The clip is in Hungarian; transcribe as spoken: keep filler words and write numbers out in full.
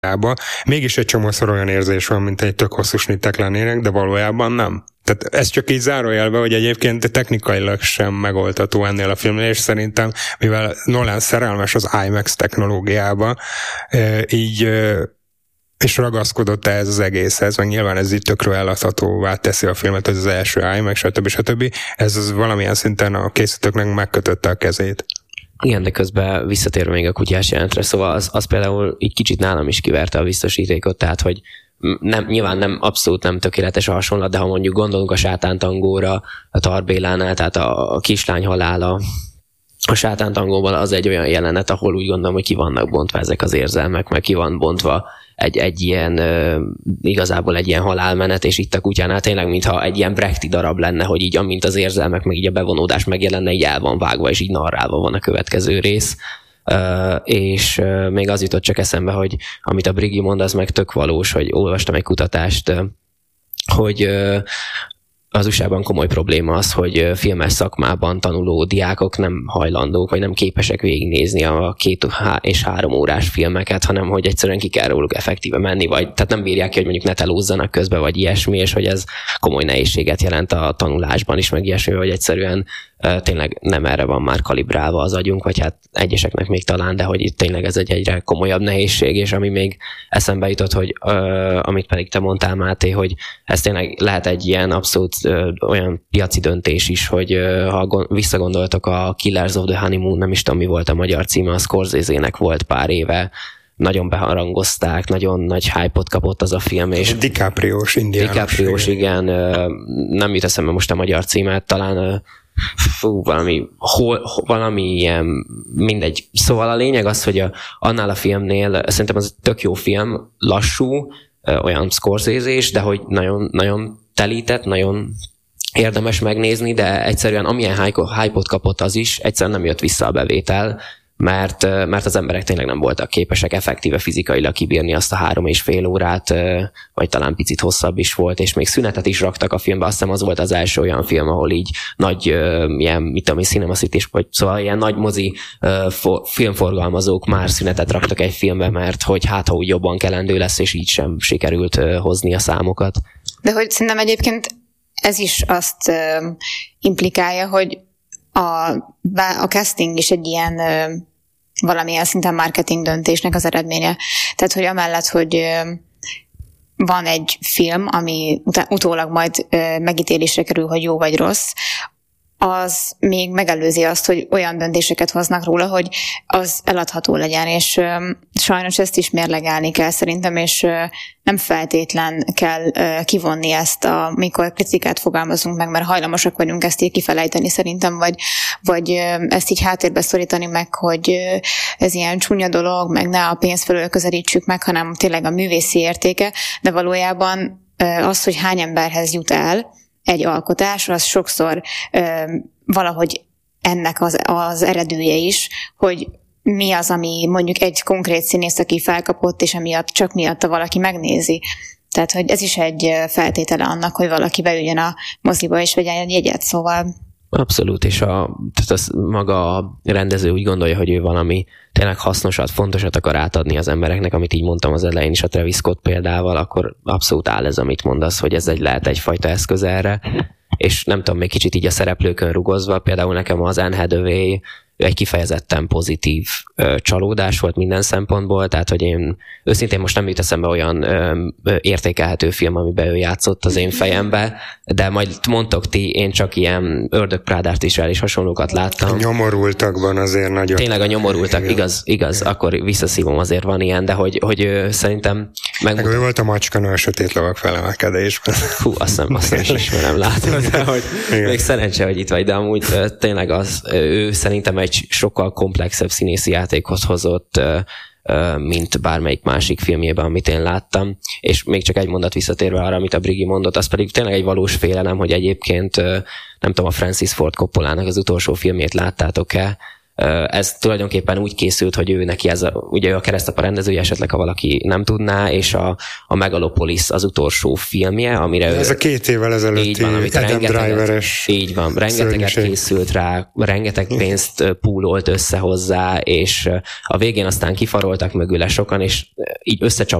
Mégis egy csomószor olyan érzés van, mint egy tök hosszú snittek lennének, de valójában nem. Tehát ez csak így zárójelbe, hogy egyébként technikailag sem megoldható ennél a filmnél, és szerintem, mivel Nolan szerelmes az IMAX technológiába, így és ragaszkodott ehhez az egészhez, meg nyilván ez így tökről eladhatóvá teszi a filmet, hogy az első IMAX, stb. stb. Ez az valamilyen szinten a készítőknek megkötötte a kezét. Igen, de közben visszatérve még a kutyás jelentre, szóval az, az például így kicsit nálam is kiverte a biztosítékot, tehát hogy nem, nyilván nem, abszolút nem tökéletes a hasonlat, de ha mondjuk gondolunk a sátántangóra, a Tarbélánál, tehát a, a kislány halála, a sátántangóban az egy olyan jelenet, ahol úgy gondolom, hogy ki vannak bontva ezek az érzelmek, meg ki van bontva egy, egy ilyen, uh, igazából egy ilyen halálmenet, és itt a kutyánál tényleg, mintha egy ilyen Brechti darab lenne, hogy így amint az érzelmek, meg így a bevonódás megjelenne, így el van vágva, és így narrálva van a következő rész. Uh, és uh, még az jutott csak eszembe, hogy amit a Brigi mond, az meg tök valós, hogy olvastam egy kutatást, uh, hogy uh, az u es á-ban komoly probléma az, hogy filmes szakmában tanuló diákok nem hajlandók, vagy nem képesek végignézni a két és három órás filmeket, hanem hogy egyszerűen ki kell róluk effektíve menni, vagy tehát nem bírják ki, hogy mondjuk ne telózzanak közbe, vagy ilyesmi, és hogy ez komoly nehézséget jelent a tanulásban is, meg ilyesmi, hogy egyszerűen tényleg nem erre van már kalibrálva az agyunk, vagy hát egyeseknek még talán, de hogy itt tényleg ez egy egyre komolyabb nehézség, és ami még eszembe jutott, hogy uh, amit pedig te mondtál, Máté, hogy ez tényleg lehet egy ilyen abszolút uh, olyan piaci döntés is, hogy uh, ha gond, visszagondoltok a Killers of the Honeymoon, nem is tudom mi volt a magyar címe, a Scorsese-nek volt pár éve, nagyon beharangozták, nagyon nagy hype-ot kapott az a film, és DiCaprio-s indiános. DiCaprio-s, igen, uh, nem jut eszembe most a magyar címet, talán uh, fú, valami, hol, valami ilyen, mindegy. Szóval a lényeg az, hogy a, annál a filmnél szerintem az tök jó film, lassú, olyan Scorsese-s, de hogy nagyon, nagyon telített, nagyon érdemes megnézni, de egyszerűen amilyen hype-ot kapott az is, egyszerűen nem jött vissza a bevétel, mert, mert az emberek tényleg nem voltak képesek effektíve fizikailag kibírni azt a három és fél órát, vagy talán picit hosszabb is volt, és még szünetet is raktak a filmbe, azt hiszem az volt az első olyan film, ahol így nagy, ilyen, mit tudom, Cinema City, vagy szóval ilyen nagy mozi filmforgalmazók már szünetet raktak egy filmbe, mert hogy hát, ha úgy jobban kelendő lesz, és így sem sikerült hozni a számokat. De hogy szerintem egyébként ez is azt uh, implikálja, hogy a, a casting is egy ilyen uh, valamilyen szinten marketing döntésnek az eredménye. Tehát, hogy amellett, hogy uh, van egy film, ami utá- utólag majd uh, megítélésre kerül, hogy jó vagy rossz, az még megelőzi azt, hogy olyan döntéseket hoznak róla, hogy az eladható legyen, és uh, sajnos ezt is mérlegelni kell szerintem, és uh, nem feltétlen kell uh, kivonni ezt, amikor kritikát fogalmazunk meg, mert hajlamosak vagyunk ezt így kifelejteni szerintem, vagy, vagy uh, ezt így háttérbe szorítani meg, hogy uh, ez ilyen csúnya dolog, meg ne a pénz felől közelítsük meg, hanem tényleg a művészi értéke, de valójában uh, az, hogy hány emberhez jut el egy alkotás, az sokszor ö, valahogy ennek az, az eredője is, hogy mi az, ami mondjuk egy konkrét színész, aki felkapott, és emiatt csak miatta valaki megnézi. Tehát, hogy ez is egy feltétele annak, hogy valaki beüljön a moziba és vegyen egy jegyet, szóval... Abszolút, és a, tehát az maga a rendező úgy gondolja, hogy ő valami tényleg hasznosat, fontosat akar átadni az embereknek, amit így mondtam az elején is a Travis Scott példával, akkor abszolút áll ez, amit mondasz, hogy ez egy lehet egyfajta eszköz erre, és nem tudom, még kicsit így a szereplőkön rugozva, például nekem az Anne Hathaway egy kifejezetten pozitív ö, csalódás volt minden szempontból, tehát hogy én őszintén most nem jut eszembe olyan ö, ö, értékelhető film, amiben ő játszott az én fejembe, de majd mondtok ti, én csak ilyen Ördögprádát is el és hasonlókat láttam. A nyomorultakban azért nagyon... Tényleg a nyomorultak, igaz, igaz, akkor visszaszívom, azért van ilyen, de hogy, hogy ö, szerintem... Megmutat... Meg ő volt a Macskanő a Sötét Lovak felemelkedésben. Hú, azt nem, azt nem is ismerem, látom, de hogy még szerencse, hogy itt vagy, de amúgy ö, tényleg az, ő szerintem egy sokkal komplexebb színészi játékhoz hozott, mint bármelyik másik filmjében, amit én láttam. És még csak egy mondat visszatérve arra, amit a Brigi mondott, az pedig tényleg egy valós félelem, hogy egyébként nem tudom, a Francis Ford Coppolának az utolsó filmjét láttátok-e, Ez tulajdonképpen úgy készült, hogy ő neki ez a, ugye ő a Keresztapa rendezője, esetleg ha valaki nem tudná, és a, a Megalopolis az utolsó filmje, amire ez ő, a két évvel ezelőtti van, Adam Driver-es így van, rengeteget szörnyűség. készült rá, rengeteg pénzt púlolt össze hozzá, és a végén aztán kifaroltak mögüle sokan, és így összecsap